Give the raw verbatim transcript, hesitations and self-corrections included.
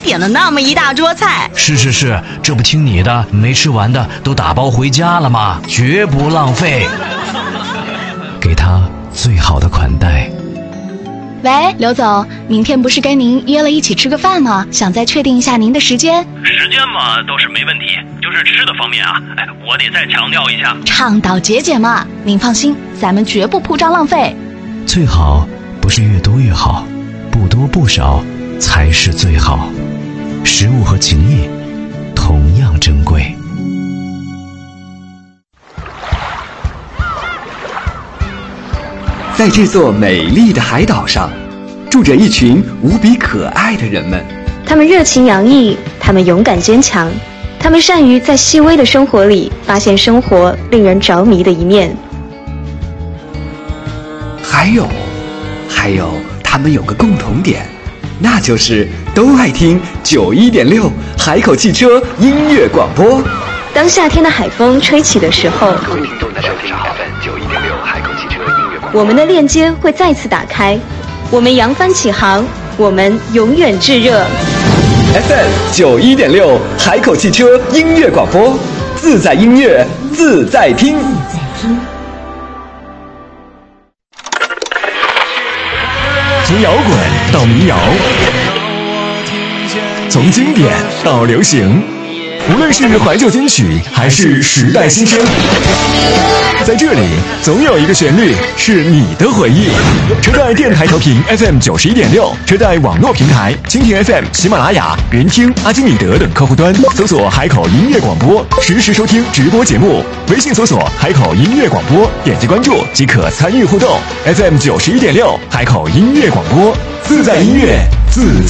点了那么一大桌菜。 是是是，这不听你的，没吃完的都打包回家了吗？绝不浪费。给他最好的款待。 喂，刘总，明天不是跟您约了一起吃个饭吗？想再确定一下您的时间。 时间嘛倒是没问题，就是吃的方面啊，哎，我得再强调一下， 倡导节俭嘛。您放心，咱们绝不铺张浪费。 最好不是越多越好，不多不少才是最好。食物和情谊同样珍贵。 在这座美丽的海岛上，住着一群无比可爱的人们。 他们热情洋溢，他们勇敢坚强，他们善于在细微的生活里发现生活令人着迷的一面。 还有，还有，他们有个共同点，那就是都爱听九一点六海口汽车音乐广播。 当夏天的海风吹起的时候， 各位听众大家好， F M 九一点六海口汽车音乐广播， 我们的链接会再次打开，我们扬帆起航，我们永远炙热。 F M 九一点六海口汽车音乐广播，自在音乐自在听。 从摇滚到民谣，从经典到流行，无论是怀旧金曲还是时代新声，在这里总有一个旋律是你的回忆。车贷电台调频 F M 九十一点六，车贷网络平台蜻蜓 F M、喜马拉雅、云听、阿基米德等客户端搜索海口音乐广播，实时收听直播节目。微信搜索海口音乐广播，点击关注即可参与互动。F M 九十一点六，海口音乐广播，自在音乐，自在。